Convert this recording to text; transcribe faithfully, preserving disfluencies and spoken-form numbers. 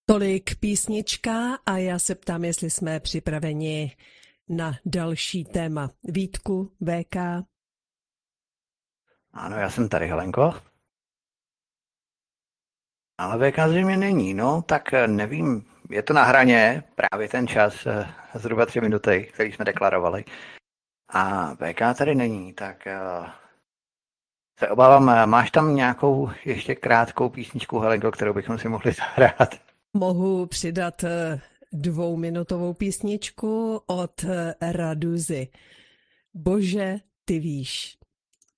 Tolik písnička a já se ptám, jestli jsme připraveni na další téma. Vítku, V K. Ano, já jsem tady, Helenko. Ale V K zřejmě není, no, tak nevím, je to na hraně, právě ten čas, zhruba tři minuty, který jsme deklarovali. A V K tady není, tak se obávám, máš tam nějakou ještě krátkou písničku, Helenko, kterou bychom si mohli zahrát? Mohu přidat dvouminutovou písničku od Raduzy. Bože, ty víš.